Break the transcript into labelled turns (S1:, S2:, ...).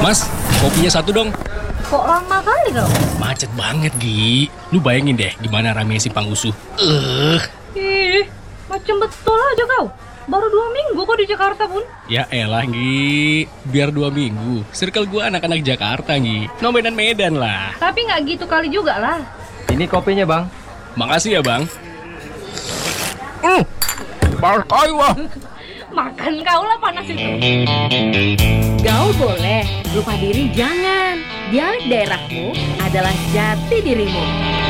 S1: Mas, kopinya satu dong.
S2: Kok lama kali kau?
S1: Macet banget, Gi. Lu bayangin deh gimana rame si Pangusuh.
S2: Ih, macam betul aja kau. Baru 2 minggu kok di Jakarta pun.
S1: Ya elah, Gi. Biar 2 minggu. Circle gua anak-anak Jakarta, Gi. No Medan lah.
S2: Tapi nggak gitu kali juga lah.
S3: Ini kopinya, Bang.
S1: Makasih ya, Bang. Partai wah.
S2: Makan kau lah panas itu.
S4: Gaul boleh, lupa diri jangan. Dialek daerahmu adalah jati dirimu.